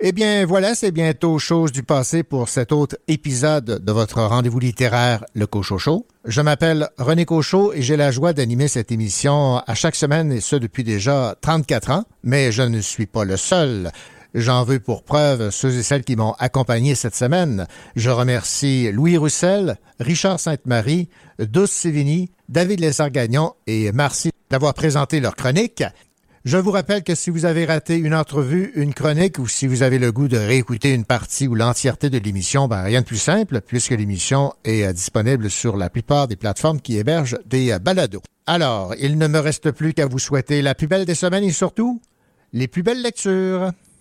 Eh bien, voilà, c'est bientôt chose du passé pour cet autre épisode de votre rendez-vous littéraire, Le Cochocho. Je m'appelle René Cochot et j'ai la joie d'animer cette émission à chaque semaine, et ce depuis déjà 34 ans. Mais je ne suis pas le seul. J'en veux pour preuve ceux et celles qui m'ont accompagné cette semaine. Je remercie Louis Roussel, Richard Sainte-Marie, Douce Sévigny, David Lessard-Gagnon et Marcy d'avoir présenté leur chronique. Je vous rappelle que si vous avez raté une entrevue, une chronique, ou si vous avez le goût de réécouter une partie ou l'entièreté de l'émission, rien de plus simple, puisque l'émission est disponible sur la plupart des plateformes qui hébergent des balados. Alors, il ne me reste plus qu'à vous souhaiter la plus belle des semaines et surtout, les plus belles lectures.